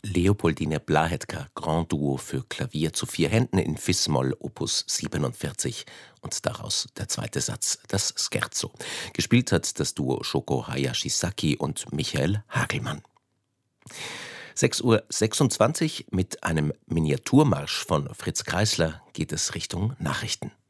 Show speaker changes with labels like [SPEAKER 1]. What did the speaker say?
[SPEAKER 1] Leopoldine Blahetka, Grand Duo für Klavier zu 4 Händen in Fis-Moll Opus 47 und daraus der zweite Satz, das Scherzo. Gespielt hat das Duo Shoko Hayashizaki und Michael Hagelmann. 6:26 Uhr mit einem Miniaturmarsch von Fritz Kreisler geht es Richtung Nachrichten.